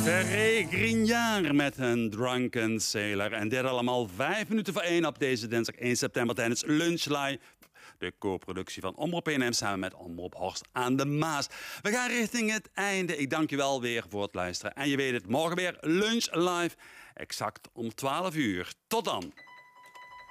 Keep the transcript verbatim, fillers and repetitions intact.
Grignard met een Drunken Sailor. En dit allemaal vijf minuten voor één op deze dinsdag één september tijdens Lunch Live. De co-productie van Omroep P N M samen met Omroep Horst aan de Maas. We gaan richting het einde. Ik dank je wel weer voor het luisteren. En je weet het, morgen weer Lunch Live. Exact om twaalf uur. Tot dan.